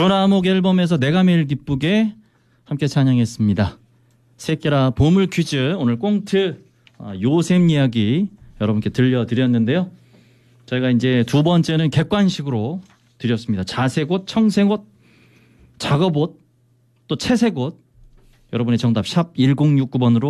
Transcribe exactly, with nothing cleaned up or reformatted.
주나목 앨범에서 내가 매일 기쁘게 함께 찬양했습니다. 새끼라 보물 퀴즈, 오늘 꽁트 요셉 이야기 여러분께 들려드렸는데요. 저희가 이제 두 번째는 객관식으로 드렸습니다. 자색옷, 청색옷, 작업옷, 또 채색옷. 여러분의 정답 샵 일공육구 번으로